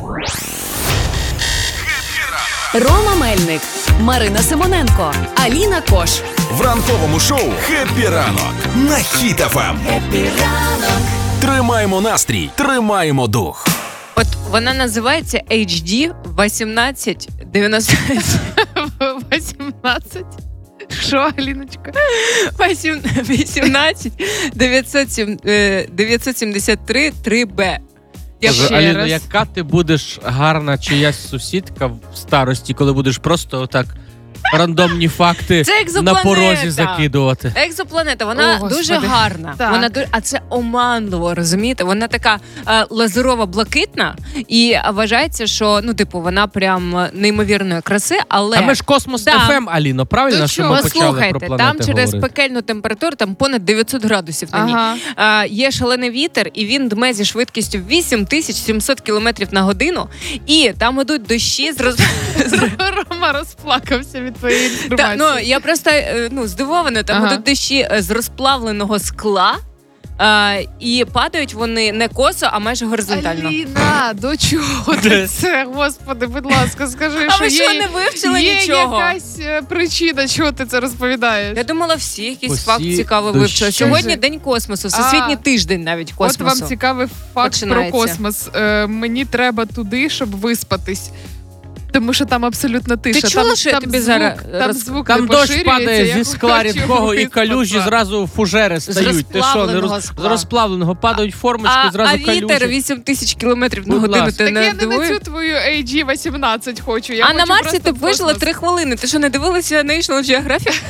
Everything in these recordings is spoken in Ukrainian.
Рома Мельник, Марина Симоненко, Аліна Кош. В ранковому шоу «Хеппі ранок» на Хіт FM. Хеппі ранок. Тримаємо настрій, тримаємо дух. От вона називається HD 1890. 18? Що, Аліночка? 18 973 3Б. Аліно, яка ти будеш гарна чиясь сусідка в старості, коли будеш просто отак рандомні факти на порозі закидувати? Екзопланета, вона дуже гарна. Вона а це оманливо, розумієте? Вона така лазурова-блакитна і вважається, що вона прям неймовірної краси, але... А ми ж Космос ФМ, Аліно, правильно, що ми почали про планети там через говорити? Пекельну температуру, там понад 900 градусів на ній. Є шалений вітер, і він дме зі швидкістю 8700 км на годину, і там ідуть дощі з Рома розплакався від твоєї інформації. Я просто здивована. Там ідуть дощі з розплавленого скла, і падають вони не косо, а майже горизонтально. Аліна, до чого ти це? Господи, будь ласка, скажи, а ви що, не вивчили нічого? Є якась причина, чого ти це розповідаєш? Я думала, всі якийсь факт цікавий вивчили. Сьогодні День космосу, Всесвітній тиждень навіть космосу. От вам цікавий факт про космос. Мені треба туди, щоб виспатись. Тому що там абсолютно тиша. Ти чула, що я тобі зараз... Там дощ падає зі скла рідкого і калюжі зразу фужери стають. Ти що, з розплавленого падають формочки, зразу калюжі. А вітер 8000 км на годину, ти не дивуєш? Так я не на цю твою AG-18 хочу. А на Марсі ти вижила 3 хвилини. Ти що, не дивилася National Geographic?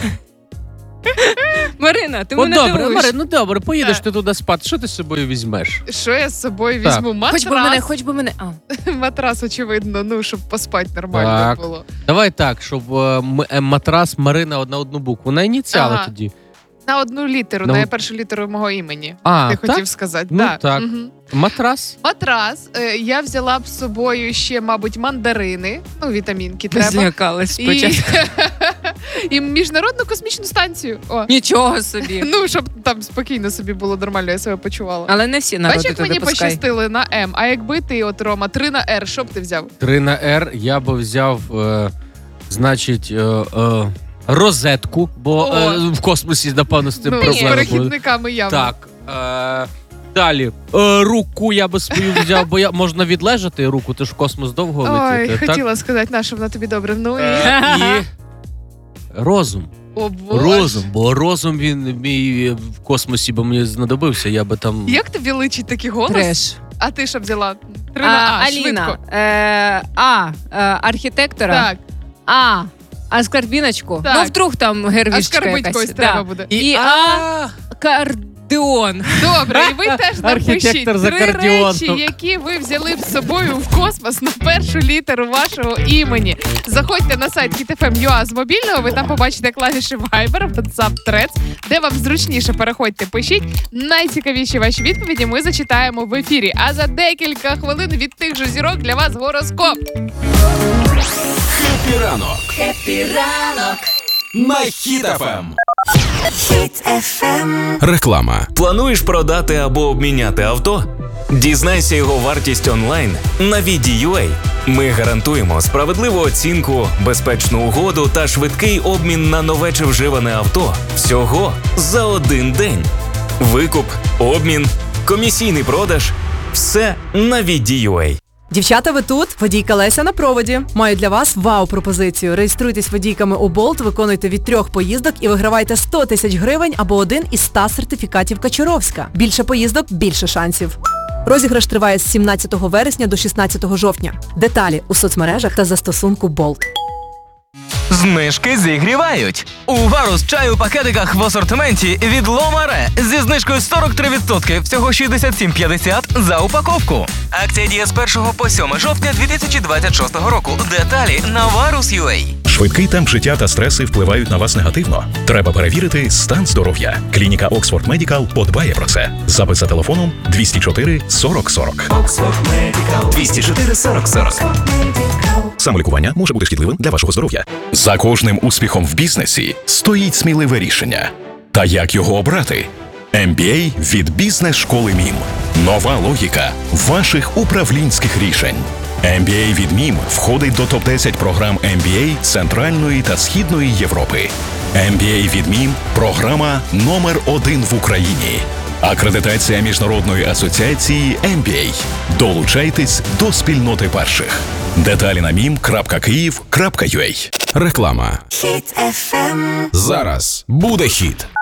Марина, ти мене дивуєш. Марина, добре, поїдеш ти туди спати. Що ти з собою візьмеш? Що я з собою візьму? Матрас. Хоч би мене. Матрас, очевидно, щоб поспати нормально було. Давай так, щоб матрас Марина на одну букву. На ініціали тоді. На одну літеру, на першу літеру мого імені. Ти хотів сказати. Ну так. Матрас. Матрас. Я взяла б з собою ще, мабуть, мандарини. Вітамінки треба. Злякалась спочатку. І Міжнародну космічну станцію. Нічого собі. Щоб там спокійно собі було нормально, я себе почувала. Але не всі народи туди пускай. Бачиш, як мені пускай. пощастили на М. А якби ти, Рома, 3 на Р, що б ти взяв? 3 на Р я б взяв, розетку, бо в космосі, напевно, з цим проблеми з перехідниками явно. Так. Далі. Руку я би свою взяв, бо можна відлежати руку, ти ж в космос довго летіти. Ой, хотіла сказати, на що вона тобі добре. І розум. Розум, бо розум він мій в космосі, бо мені знадобився, я би там... Як тобі личить такий голос? Треш. А ти що взяла? 3 на А, Аліна. швидко. Архітектора. Так. А скарбіночку? Так. Вдруг там гервішка скарбить якась. когось треба буде. І кардіон. Добре, і ви теж напишіть Архітектор за 3 кардіоном. речі, які ви взяли б з собою в космос на першу літеру вашого імені. Заходьте на сайт HitFM.ua з мобільного, ви там побачите клавіші Viber, WhatsApp, Threads, де вам зручніше. Переходьте, пишіть. Найцікавіші ваші відповіді ми зачитаємо в ефірі. А за декілька хвилин від тих же зірок для вас гороскоп. Хеппі ранок. Хеппі ранок. На Хіт FM. Хіт FM. Реклама. Плануєш продати або обміняти авто? Дізнайся його вартість онлайн на VD.ua. Ми гарантуємо справедливу оцінку, безпечну угоду та швидкий обмін на нове чи вживане авто всього за 1 день. Викуп, обмін, комісійний продаж – все на VD.ua. Дівчата, ви тут? Водійка Леся на проводі. Маю для вас вау-пропозицію. Реєструйтесь водійками у Болт, виконуйте від 3 поїздок і вигравайте 100 тисяч гривень або 1 із 100 сертифікатів Качуровська. Більше поїздок – більше шансів. Розіграш триває з 17 вересня до 16 жовтня. Деталі у соцмережах та застосунку Болт. Знижки зігрівають. У Варус чай у пакетиках в асортименті від Ломаре зі знижкою 43%, всього 67,50 за упаковку. Акція діє з 1 по 7 жовтня 2026 року. Деталі на Varus.ua. Швидкий темп життя та стреси впливають на вас негативно. Треба перевірити стан здоров'я. Клініка Oxford Medical подбає про це. Запис за телефоном 204 40 40. Oxford Medical. 204 40 40. Самолікування може бути шкідливим для вашого здоров'я. За кожним успіхом в бізнесі стоїть сміливе рішення. Та як його обрати? MBA від бізнес-школи МІМ. Нова логіка ваших управлінських рішень. MBA від МІМ входить до топ-10 програм MBA Центральної та Східної Європи. MBA від МІМ – програма номер 1 в Україні. Акредитація Міжнародної асоціації MBA. Долучайтесь до спільноти перших. Деталі на mim.kyiv.ua. Реклама. Зараз буде хіт.